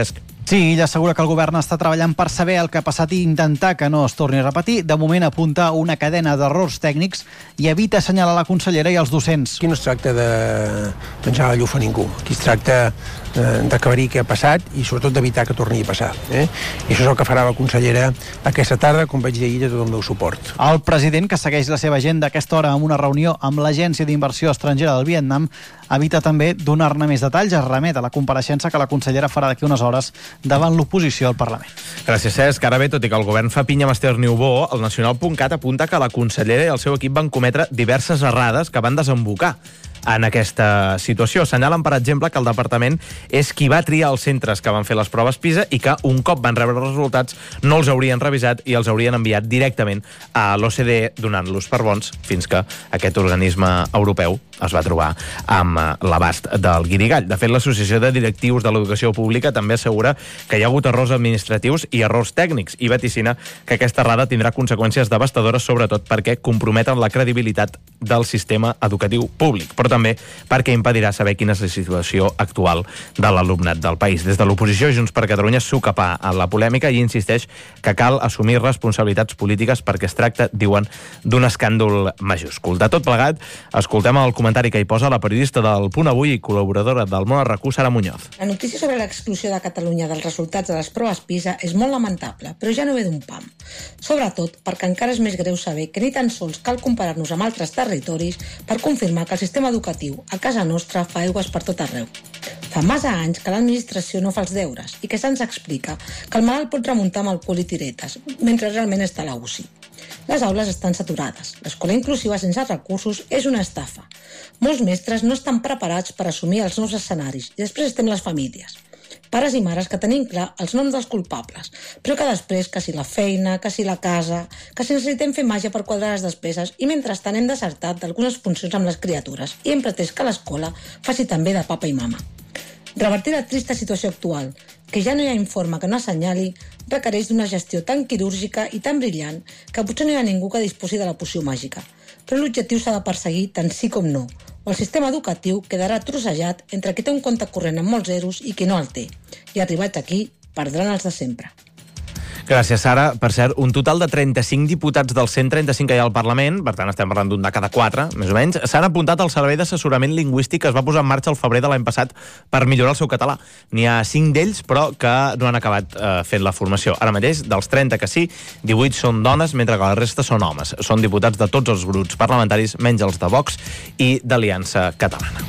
Speaker 21: Sí, ella assegura que el govern està treballant per saber el que ha passat i intentar que no es torni a repetir. De moment apunta una cadena d'errors tècnics i evita assenyalar la consellera i els docents.
Speaker 22: Aquí no es tracta de penjar la llufa a ningú. Aquí es tracta d'aclarir què ha passat i sobretot d'evitar que torni a passar. Eh? I això és el que farà la consellera aquesta tarda, com vaig dir ahir, de tot el meu suport.
Speaker 21: El president, que segueix la seva agenda a aquesta hora amb una reunió amb l'Agència d'Inversió Estrangera del Vietnam, evita també donar-ne més detalls. Es remet a la compareixença que la consellera farà d'aquí unes hores davant l'oposició al Parlament.
Speaker 1: Gràcies, Cesc. Ara bé, tot i que el govern fa pinya amb Esther Niubó, el nacional punt cat apunta que la consellera i el seu equip van cometre diverses errades que van desembocar en aquesta situació. Assenyalen, per exemple, que el departament és qui va triar els centres que van fer les proves PISA i que un cop van rebre els resultats no els haurien revisat i els haurien enviat directament a l'O C D E, donant-los per bons fins que aquest organisme europeu es va trobar amb l'abast del guirigall. De fet, l'Associació de Directius de l'Educació Pública també assegura que hi ha hagut errors administratius i errors tècnics i vaticina que aquesta errada tindrà conseqüències devastadores, sobretot perquè comprometen la credibilitat del sistema educatiu públic, però també perquè impedirà saber quina és la situació actual de l'alumnat del país. Des de l'oposició, Junts per Catalunya s'ho capà a la polèmica i insisteix que cal assumir responsabilitats polítiques perquè es tracta, diuen, d'un escàndol majúscul. De tot plegat, escoltem el comentari que hi posa la periodista del Punt Avui i col·laboradora del Món R Q, Sara Muñoz.
Speaker 6: La notícia sobre l'exclusió de Catalunya dels resultats de les proves PISA és molt lamentable, però ja no ve d'un pam. Sobretot perquè encara és més greu saber que ni tan sols cal comparar-nos amb altres territoris per confirmar que el sistema educatiu a casa nostra fa aigües per tot arreu. Fa massa anys que l'administració no fa els deures i que se'ns explica que el malalt pot remuntar amb alcohol i tiretes, mentre realment està a la U C I. Les aules estan saturades. L'escola inclusiva sense recursos és una estafa. Molts mestres no estan preparats per assumir els nous escenaris i després estem les famílies. Pares i mares que tenim clar els noms dels culpables, però que després, que si la feina, que si la casa, que si necessitem fer màgia per quadrar les despeses i mentrestant hem desertat d'algunes funcions amb les criatures i hem pretès que l'escola faci també de papa i mama. Revertir la trista situació actual, que ja no hi ha informe que no assenyali, requereix d'una gestió tan quirúrgica i tan brillant que potser no hi ha ningú que disposi de la poció màgica. Però l'objectiu s'ha de perseguir tant sí com no, o el sistema educatiu quedarà trossejat entre qui té un compte corrent amb molts zeros i qui no el té. I arribats aquí, perdran els de sempre.
Speaker 1: Gràcies, Sara. Per cert, un total de trenta-cinc diputats dels cent trenta-cinc que hi ha al Parlament, per tant estem parlant d'un de cada quatre, més o menys, s'han apuntat al servei d'assessorament lingüístic que es va posar en marxa el febrer de l'any passat per millorar el seu català. N'hi ha cinc d'ells, però que no han acabat eh, fent la formació. Ara mateix, dels trenta que sí, divuit són dones, mentre que la resta són homes. Són diputats de tots els grups parlamentaris, menys els de Vox i d'Aliança Catalana.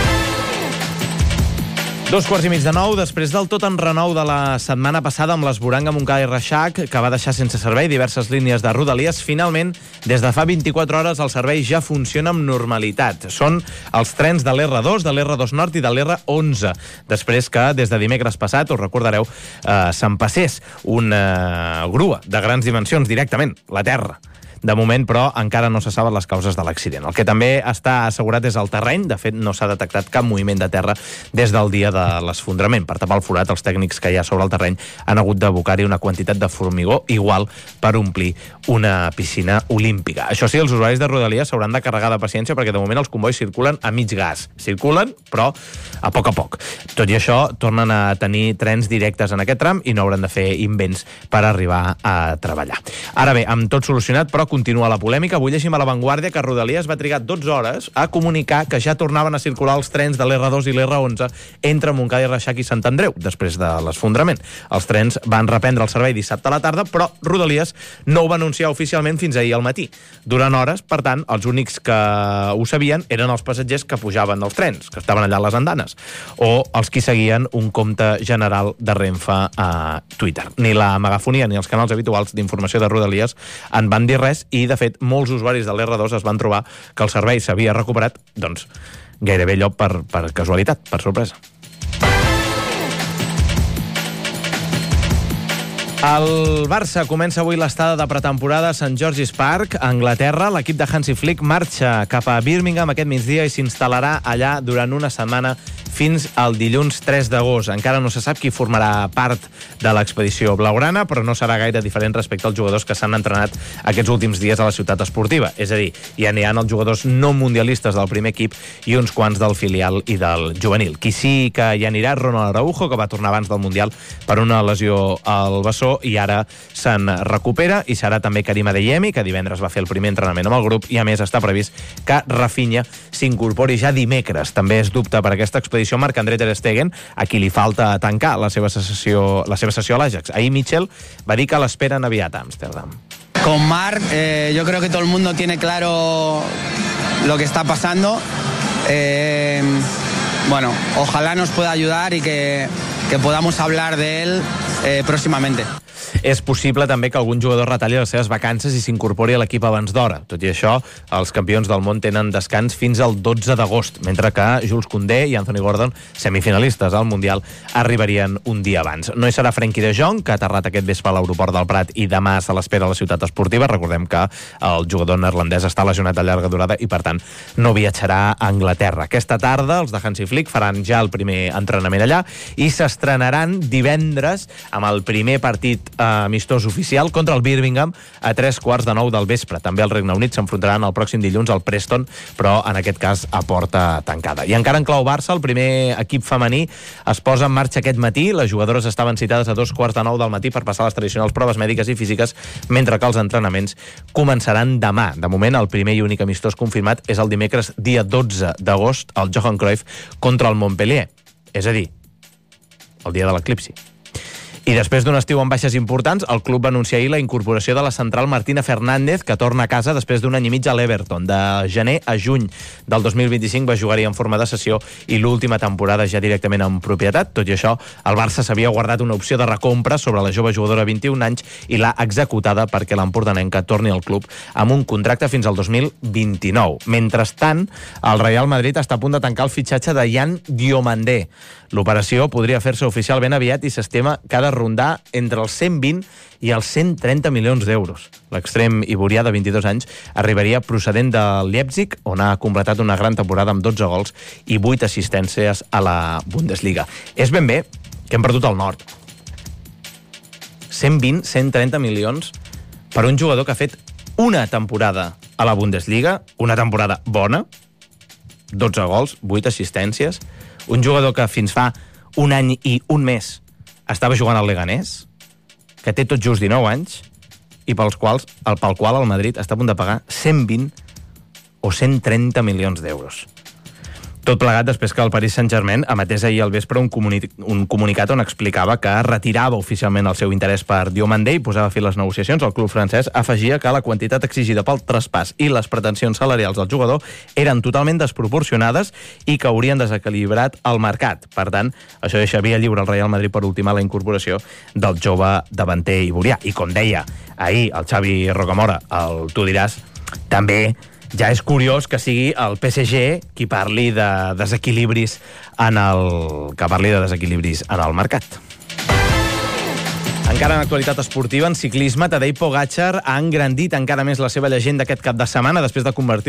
Speaker 1: Dos quarts i mig de nou, després del tot en renou de la setmana passada amb l'Esboranga Montcada i Reixac, que va deixar sense servei diverses línies de Rodalies, finalment, des de fa vint-i-quatre hores, el servei ja funciona amb normalitat. Són els trens de l'R dos, de l'R dos Nord i de l'R onze. Després que, des de dimecres passat, us recordareu, eh, s'empassés una grua de grans dimensions directament, la terra. De moment, però, encara no se saben les causes de l'accident. El que també està assegurat és el terreny. De fet, no s'ha detectat cap moviment de terra des del dia de l'esfondrament. Per tapar el forat, els tècnics que hi ha sobre el terreny han hagut d'abocar-hi una quantitat de formigó igual per omplir una piscina olímpica. Això sí, els usuaris de Rodalies s'hauran de carregar de paciència perquè de moment els convois circulen a mig gas. Circulen, però a poc a poc. Tot i això, tornen a tenir trens directes en aquest tram i no hauran de fer invents per arribar a treballar. Ara bé, amb tot solucionat, però continua la polèmica. Avui llegim a La Vanguardia que Rodalies va trigar dotze hores a comunicar que ja tornaven a circular els trens de l'R dos i l'R onze entre Montcada i Reixac i Sant Andreu, després de l'esfondrament. Els trens van reprendre el servei dissabte a la tarda, però Rodalies no ho va anunciar oficialment fins ahir al matí. Durant hores, per tant, els únics que ho sabien eren els passatgers que pujaven dels trens, que estaven allà a les andanes, o els qui seguien un compte general de Renfe a Twitter. Ni la megafonia ni els canals habituals d'informació de Rodalies en van dir res i, de fet, molts usuaris de l'R dos es van trobar que el servei s'havia recuperat, doncs, gairebé allò per, per casualitat, per sorpresa. El Barça comença avui l'estada de pretemporada a Sant George's Park, a Anglaterra. L'equip de Hansi Flick marxa cap a Birmingham aquest migdia i s'instal·larà allà durant una setmana fins al dilluns tres d'agost. Encara no se sap qui formarà part de l'expedició blaugrana, però no serà gaire diferent respecte als jugadors que s'han entrenat aquests últims dies a la ciutat esportiva. És a dir, ja n'hi ha els jugadors no mundialistes del primer equip i uns quants del filial i del juvenil. Qui sí que hi anirà és Ronald Araujo, que va tornar abans del Mundial per una lesió al bessó i ara se'n recupera, i serà també Karim Adeyemi, que divendres va fer el primer entrenament amb el grup, i a més està previst que Rafinha s'incorpori ja dimecres. També és dubte per aquesta expedició Marc-André ter Stegen, a qui li falta tancar la seva sessió, la seva sessió a l'Ajax. Ahir Mitchell va dir que l'esperen aviat a Amsterdam.
Speaker 8: Con Marc, eh, yo creo que todo el mundo tiene claro lo que está pasando. Eh, bueno, ojalá nos pueda ayudar y que, que podamos hablar de él eh, próximamente.
Speaker 1: És possible també que algun jugador retalli les seves vacances i s'incorpori a l'equip abans d'hora. Tot i això, els campions del món tenen descans fins al dotze d'agost, mentre que Jules Koundé i Anthony Gordon, semifinalistes al Mundial, arribarien un dia abans. No hi serà Frenkie de Jong, que ha aterrat aquest vespre a l'aeroport del Prat i demà se l'espera a la ciutat esportiva. Recordem que el jugador neerlandès està lesionat a llarga durada i, per tant, no viatjarà a Anglaterra. Aquesta tarda, els de Hansi Flick faran ja el primer entrenament allà i s'estrenaran divendres amb el primer partit amistós oficial contra el Birmingham a tres quarts de nou del vespre. També el Regne Unit s'enfrontaran el pròxim dilluns al Preston, però en aquest cas a porta tancada. I encara en clau Barça, el primer equip femení es posa en marxa aquest matí. Les jugadores estaven citades a dos quarts de nou del matí per passar les tradicionals proves mèdiques i físiques, mentre que els entrenaments començaran demà. De moment, el primer i únic amistós confirmat és el dimecres dia dotze d'agost al Johan Cruyff contra el Montpellier. És a dir, el dia de l'eclipsi. I després d'un estiu amb baixes importants, el club va anunciar ahir la incorporació de la central Martina Fernández, que torna a casa després d'un any i mig a l'Everton. De gener a juny del dos mil vint-i-cinc va jugar-hi en forma de cessió i l'última temporada ja directament en propietat. Tot i això, el Barça s'havia guardat una opció de recompra sobre la jove jugadora de vint-i-un anys i l'ha executada perquè l'empordanenca torni al club amb un contracte fins al dos mil vint-i-nou. Mentrestant, el Real Madrid està a punt de tancar el fitxatge de Yan Diomandé. L'operació podria fer-se oficial ben aviat i s'estima que ha de rondar entre els cent vint i els cent trenta milions d'euros. L'extrem iborià de vint-i-dos anys arribaria procedent del Leipzig, on ha completat una gran temporada amb dotze gols i vuit assistències a la Bundesliga. És ben bé que hem perdut el nord. cent vint, cent trenta milions per un jugador que ha fet una temporada a la Bundesliga, una temporada bona, dotze gols, vuit assistències, un jugador que fins fa un any i un mes estava jugant al Leganés, que té tot just dinou anys, i pels quals, el, pel qual el Madrid està a punt de pagar cent vint o cent trenta milions d'euros. Tot plegat després que el Paris Saint-Germain emetés ahir al vespre un, comuni un comunicat on explicava que retirava oficialment el seu interès per Diomandé i posava fi a les negociacions. El club francès afegia que la quantitat exigida pel traspàs i les pretensions salarials del jugador eren totalment desproporcionades i que haurien desequilibrat el mercat. Per tant, això deixa via lliure al Real Madrid per ultimar la incorporació del jove davanter iborià. I com deia ahir el Xavi Rocamora, el tu diràs, també ja és curiós que sigui el P S G qui parli de desequilibris en el que parli de desequilibris en el mercat. Encara en actualitat esportiva, en ciclisme, Tadej Pogačar ha engrandit encara més la seva llegenda aquest cap de setmana després de convertir